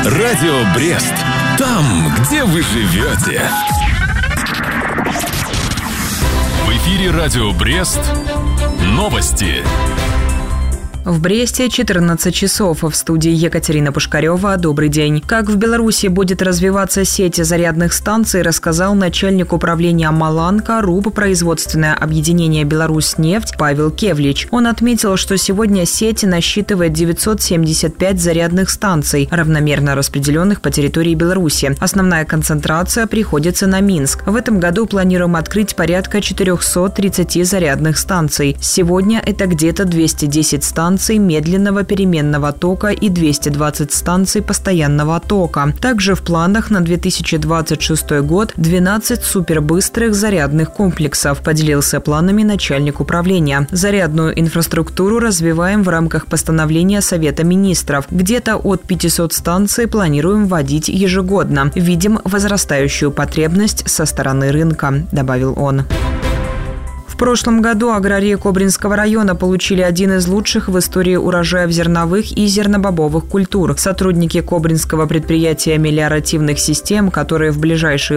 Радио Брест. Там, где вы живете. В эфире Радио Брест. Новости. В Бресте 14 часов. В студии Екатерина Пушкарева. Добрый день. Как в Беларуси будет развиваться сеть зарядных станций, рассказал начальник управления Маланка РУП производственное объединение «Беларусьнефть» Павел Кевлич. Он отметил, что сегодня сеть насчитывает 975 зарядных станций, равномерно распределенных по территории Беларуси. Основная концентрация приходится на Минск. В этом году планируем открыть порядка 430 зарядных станций. Сегодня это где-то 210 станций медленного переменного тока и 220 станций постоянного тока. Также в планах на 2026 год 12 супербыстрых зарядных комплексов, поделился планами начальник управления. Зарядную инфраструктуру развиваем в рамках постановления Совета министров. Где-то от 500 станций планируем вводить ежегодно. Видим возрастающую потребность со стороны рынка, добавил он. В прошлом году аграрии Кобринского района получили один из лучших в истории урожаев зерновых и зернобобовых культур. Сотрудники Кобринского предприятия мелиоративных систем, которые в ближайшие